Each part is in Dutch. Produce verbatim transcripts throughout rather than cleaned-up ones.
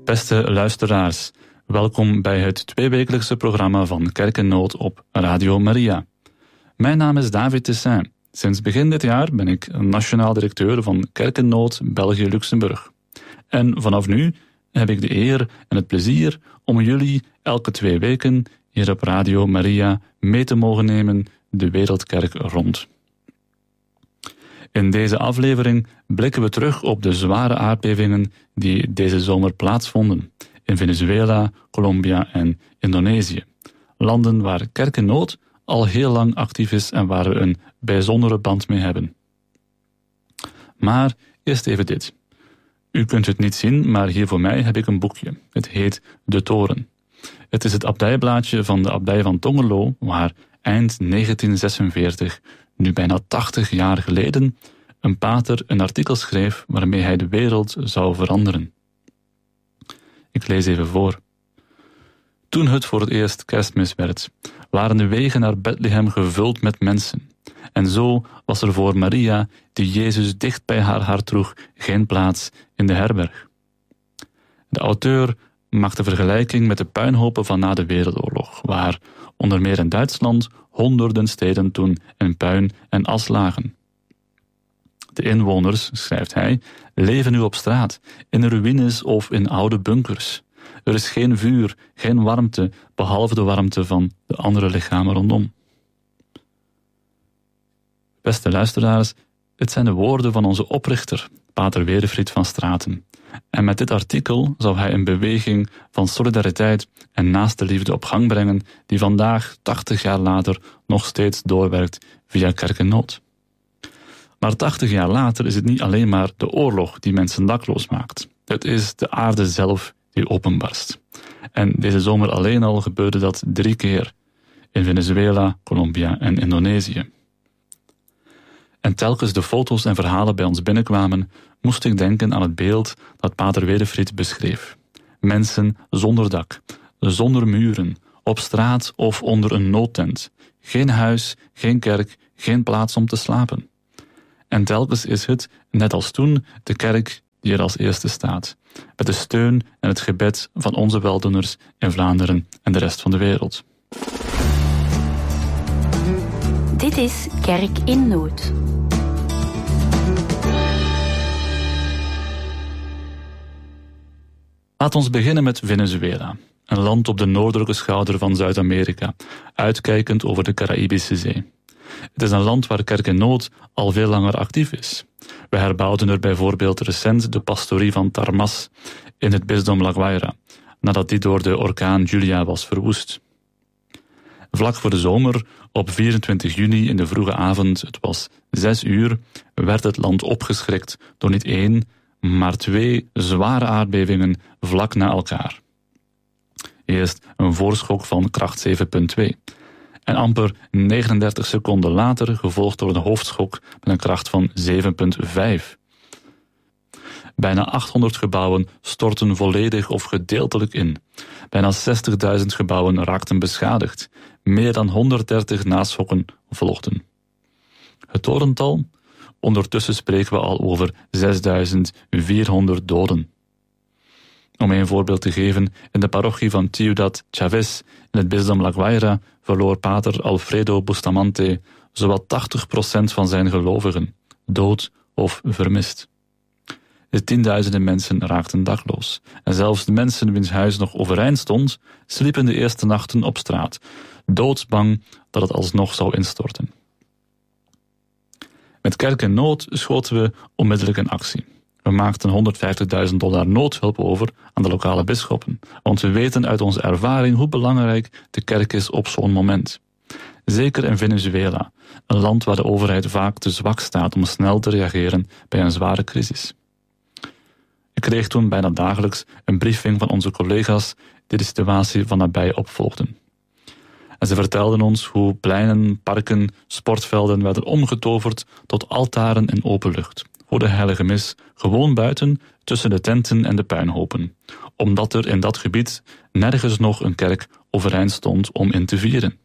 Beste luisteraars, welkom bij het tweewekelijkse programma van Kerk in Nood op Radio Maria. Mijn naam is David Tessin. Sinds begin dit jaar ben ik nationaal directeur van Kerk in Nood België-Luxemburg. En vanaf nu heb ik de eer en het plezier om jullie elke twee weken hier op Radio Maria mee te mogen nemen de Wereldkerk rond. In deze aflevering blikken we terug op de zware aardbevingen die deze zomer plaatsvonden in Venezuela, Colombia en Indonesië. Landen waar Kerk in Nood al heel lang actief is en waar we een bijzondere band mee hebben. Maar eerst even dit. U kunt het niet zien, maar hier voor mij heb ik een boekje. Het heet De Toren. Het is het abdijblaadje van de abdij van Tongerlo, waar eind negentien zesenveertig, nu bijna tachtig jaar geleden, een pater een artikel schreef waarmee hij de wereld zou veranderen. Ik lees even voor. Toen het voor het eerst kerstmis werd, waren de wegen naar Bethlehem gevuld met mensen. En zo was er voor Maria, die Jezus dicht bij haar hart droeg, geen plaats in de herberg. De auteur maakt de vergelijking met de puinhopen van na de Wereldoorlog, waar, onder meer in Duitsland, honderden steden toen in puin en as lagen. De inwoners, schrijft hij, leven nu op straat, in ruïnes of in oude bunkers. Er is geen vuur, geen warmte, behalve de warmte van de andere lichamen rondom. Beste luisteraars, het zijn de woorden van onze oprichter, pater Wedefried van Straten. En met dit artikel zou hij een beweging van solidariteit en naaste liefde op gang brengen, die vandaag, tachtig jaar later, nog steeds doorwerkt via Kerk in Nood. Maar tachtig jaar later is het niet alleen maar de oorlog die mensen dakloos maakt. Het is de aarde zelf die openbarst. En deze zomer alleen al gebeurde dat drie keer. In Venezuela, Colombia en Indonesië. En telkens de foto's en verhalen bij ons binnenkwamen, moest ik denken aan het beeld dat pater Wedefried beschreef. Mensen zonder dak, zonder muren, op straat of onder een noodtent. Geen huis, geen kerk, geen plaats om te slapen. En telkens is het, net als toen, de kerk die er als eerste staat. Met de steun en het gebed van onze weldoeners in Vlaanderen en de rest van de wereld. Dit is Kerk in Nood. Laat ons beginnen met Venezuela. Een land op de noordelijke schouder van Zuid-Amerika, uitkijkend over de Caraïbische Zee. Het is een land waar Kerk in Nood al veel langer actief is. We herbouwden er bijvoorbeeld recent de pastorie van Tarmas in het bisdom La Guaira, nadat die door de orkaan Julia was verwoest. Vlak voor de zomer, op vierentwintig juni in de vroege avond, het was zes uur, werd het land opgeschrikt door niet één, maar twee zware aardbevingen vlak na elkaar. Eerst een voorschok van kracht zeven komma twee. En amper negenendertig seconden later gevolgd door een hoofdschok met een kracht van zeven komma vijf. Bijna achthonderd gebouwen stortten volledig of gedeeltelijk in. Bijna zestigduizend gebouwen raakten beschadigd. Meer dan honderddertig naschokken volgden. Het dodental? Ondertussen spreken we al over zesduizend vierhonderd doden. Om een voorbeeld te geven, in de parochie van Ciudad Chavez in het bisdom La Guaira verloor pater Alfredo Bustamante zowat tachtig procent van zijn gelovigen, dood of vermist. De tienduizenden mensen raakten dakloos. En zelfs de mensen wiens huis nog overeind stond, sliepen de eerste nachten op straat, doodsbang dat het alsnog zou instorten. Met Kerk in Nood schoten we onmiddellijk in actie. We maakten honderdvijftigduizend dollar noodhulp over aan de lokale bisschoppen, want we weten uit onze ervaring hoe belangrijk de kerk is op zo'n moment. Zeker in Venezuela, een land waar de overheid vaak te zwak staat om snel te reageren bij een zware crisis. Ik kreeg toen bijna dagelijks een briefing van onze collega's die de situatie van nabij opvolgden. En ze vertelden ons hoe pleinen, parken, sportvelden werden omgetoverd tot altaren in open lucht, voor de heilige mis, gewoon buiten, tussen de tenten en de puinhopen, omdat er in dat gebied nergens nog een kerk overeind stond om in te vieren.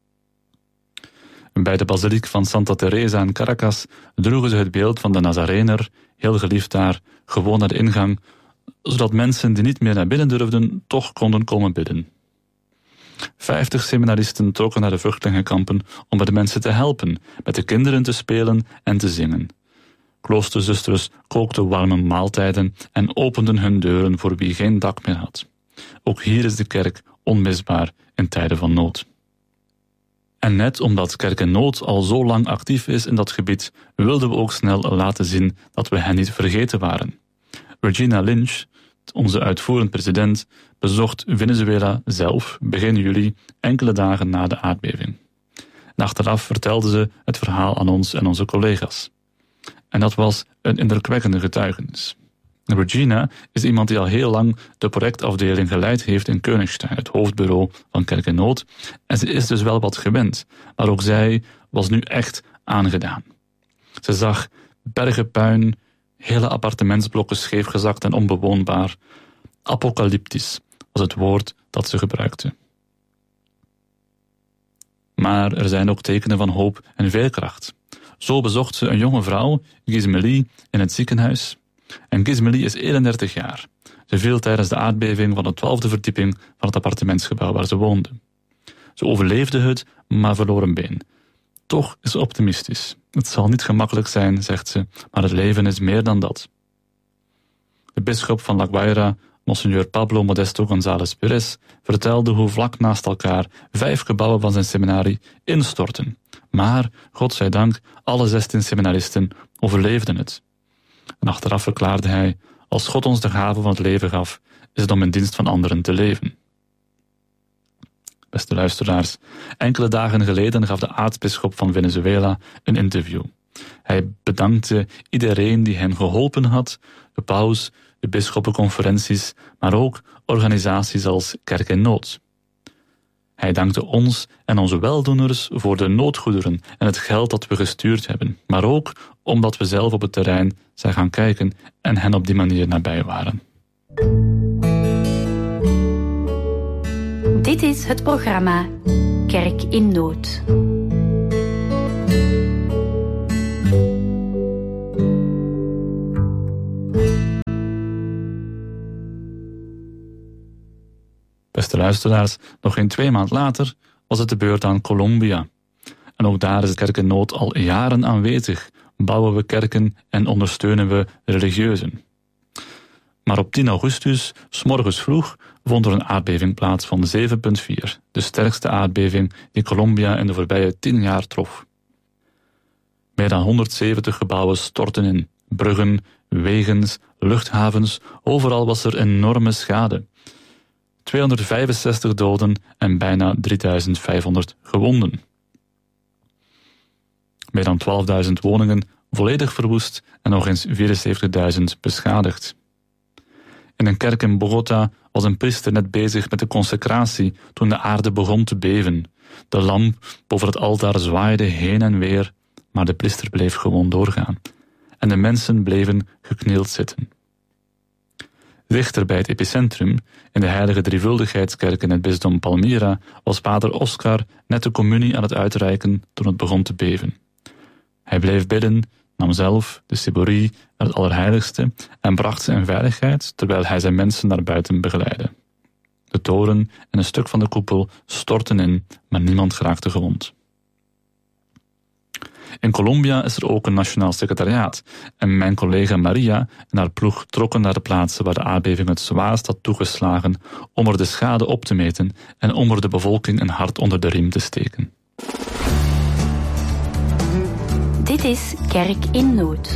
Bij de basiliek van Santa Teresa in Caracas droegen ze het beeld van de Nazarener, heel geliefd daar, gewoon naar de ingang zodat mensen die niet meer naar binnen durfden, toch konden komen bidden. Vijftig seminaristen trokken naar de vluchtelingenkampen om bij de mensen te helpen, met de kinderen te spelen en te zingen. Kloosterzusters kookten warme maaltijden en openden hun deuren voor wie geen dak meer had. Ook hier is de kerk onmisbaar in tijden van nood. En net omdat Kerk in Nood al zo lang actief is in dat gebied, wilden we ook snel laten zien dat we hen niet vergeten waren. Regina Lynch, onze uitvoerend president, bezocht Venezuela zelf begin juli, enkele dagen na de aardbeving. En achteraf vertelde ze het verhaal aan ons en onze collega's. En dat was een indrukwekkende getuigenis. Regina is iemand die al heel lang de projectafdeling geleid heeft in Koningsstein, het hoofdbureau van Kerk in Nood. En ze is dus wel wat gewend, maar ook zij was nu echt aangedaan. Ze zag bergen puin, hele appartementsblokken scheefgezakt en onbewoonbaar. Apocalyptisch was het woord dat ze gebruikte. Maar er zijn ook tekenen van hoop en veerkracht. Zo bezocht ze een jonge vrouw, Gizmeli, in het ziekenhuis. En Gizmeli is eenendertig jaar. Ze viel tijdens de aardbeving van de twaalfde verdieping van het appartementsgebouw waar ze woonde. Ze overleefde het, maar verloor een been. Toch is ze optimistisch. Het zal niet gemakkelijk zijn, zegt ze, maar het leven is meer dan dat. De bisschop van La Guaira, Monseigneur Pablo Modesto González Pérez, vertelde hoe vlak naast elkaar vijf gebouwen van zijn seminarie instortten. Maar, godzijdank, alle zestien seminaristen overleefden het. En achteraf verklaarde hij, als God ons de gave van het leven gaf, is het om in dienst van anderen te leven. Beste luisteraars, enkele dagen geleden gaf de aartsbisschop van Venezuela een interview. Hij bedankte iedereen die hem geholpen had, de paus, de bisschoppenconferenties, maar ook organisaties als Kerk in Nood. Hij dankte ons en onze weldoeners voor de noodgoederen en het geld dat we gestuurd hebben, maar ook omdat we zelf op het terrein zijn gaan kijken en hen op die manier nabij waren. Dit is het programma Kerk in Nood. Beste luisteraars, nog geen twee maand later was het de beurt aan Colombia. En ook daar is de Kerk in Nood al jaren aanwezig. Bouwen we kerken en ondersteunen we religieuzen. Maar op tien augustus, 's morgens vroeg, vond er een aardbeving plaats van zeven komma vier. De sterkste aardbeving die Colombia in de voorbije tien jaar trof. Meer dan honderdzeventig gebouwen stortten in. Bruggen, wegens, luchthavens, overal was er enorme schade. tweehonderdvijfenzestig doden en bijna drieduizend vijfhonderd gewonden. Meer dan twaalfduizend woningen volledig verwoest en nog eens vierenzeventigduizend beschadigd. In een kerk in Bogota was een priester net bezig met de consecratie toen de aarde begon te beven. De lamp boven het altaar zwaaide heen en weer, maar de priester bleef gewoon doorgaan. En de mensen bleven geknield zitten. Dichter bij het epicentrum, in de Heilige Drievuldigheidskerk in het bisdom Palmira, was pater Oscar net de communie aan het uitreiken toen het begon te beven. Hij bleef bidden, nam zelf de ciborie naar het Allerheiligste en bracht ze in veiligheid, terwijl hij zijn mensen naar buiten begeleidde. De toren en een stuk van de koepel stortten in, maar niemand geraakte gewond. In Colombia is er ook een nationaal secretariaat en mijn collega Maria en haar ploeg trokken naar de plaatsen waar de aardbeving het zwaarst had toegeslagen om er de schade op te meten en om er de bevolking een hart onder de riem te steken. Dit is Kerk in Nood.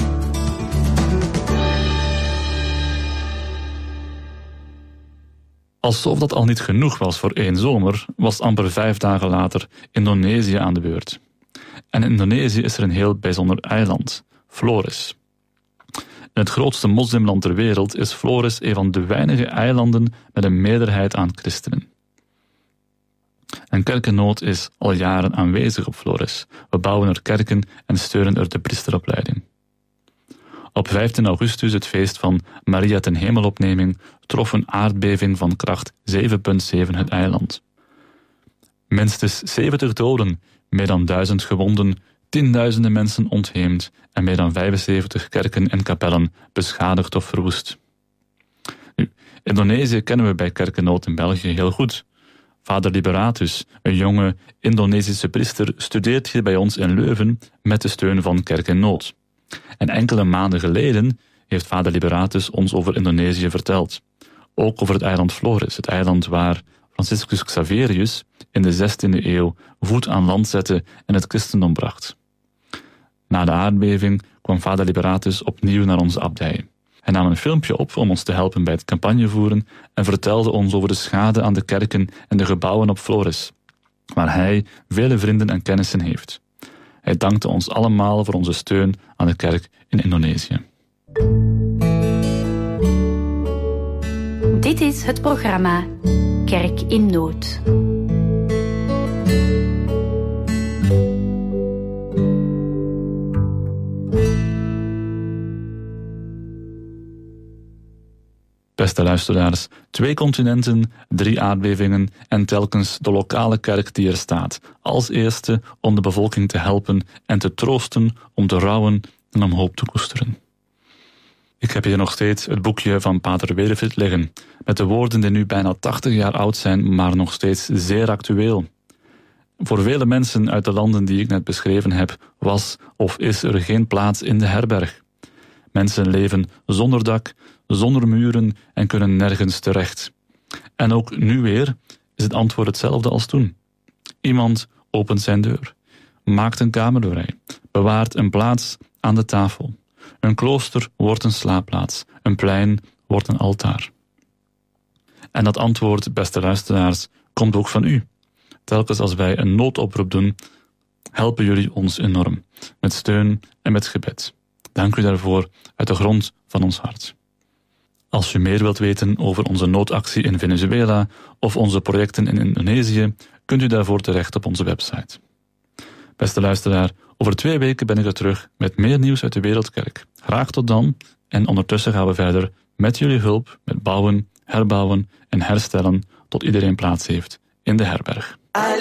Alsof dat al niet genoeg was voor één zomer, was amper vijf dagen later Indonesië aan de beurt. En in Indonesië is er een heel bijzonder eiland, Flores. In het grootste moslimland ter wereld is Flores een van de weinige eilanden met een meerderheid aan christenen. En Kerk in Nood is al jaren aanwezig op Flores. We bouwen er kerken en steunen er de priesteropleiding. Op vijftien augustus, het feest van Maria ten Hemelopneming, trof een aardbeving van kracht zeven komma zeven het eiland. Minstens zeventig doden, meer dan duizend gewonden, tienduizenden mensen ontheemd en meer dan vijfenzeventig kerken en kapellen beschadigd of verwoest. Indonesië kennen we bij Kerk in Nood in België heel goed. Vader Liberatus, een jonge Indonesische priester, studeert hier bij ons in Leuven met de steun van Kerk in Nood. En enkele maanden geleden heeft vader Liberatus ons over Indonesië verteld. Ook over het eiland Flores, het eiland waar Franciscus Xaverius in de zestiende eeuw voet aan land zette en het christendom bracht. Na de aardbeving kwam vader Liberatus opnieuw naar onze abdij. Hij nam een filmpje op om ons te helpen bij het campagnevoeren en vertelde ons over de schade aan de kerken en de gebouwen op Flores, waar hij vele vrienden en kennissen heeft. Hij dankte ons allemaal voor onze steun aan de kerk in Indonesië. Dit is het programma Kerk in Nood. Beste luisteraars, twee continenten, drie aardbevingen en telkens de lokale kerk die er staat. Als eerste om de bevolking te helpen en te troosten, om te rouwen en om hoop te koesteren. Ik heb hier nog steeds het boekje van pater Werenfried liggen, met de woorden die nu bijna tachtig jaar oud zijn, maar nog steeds zeer actueel. Voor vele mensen uit de landen die ik net beschreven heb, was of is er geen plaats in de herberg. Mensen leven zonder dak, zonder muren en kunnen nergens terecht. En ook nu weer is het antwoord hetzelfde als toen. Iemand opent zijn deur, maakt een kamer vrij, bewaart een plaats aan de tafel. Een klooster wordt een slaapplaats, een plein wordt een altaar. En dat antwoord, beste luisteraars, komt ook van u. Telkens als wij een noodoproep doen, helpen jullie ons enorm, met steun en met gebed. Dank u daarvoor uit de grond van ons hart. Als u meer wilt weten over onze noodactie in Venezuela of onze projecten in Indonesië, kunt u daarvoor terecht op onze website. Beste luisteraar, over twee weken ben ik er terug met meer nieuws uit de Wereldkerk. Graag tot dan en ondertussen gaan we verder met jullie hulp met bouwen, herbouwen en herstellen tot iedereen plaats heeft in de herberg.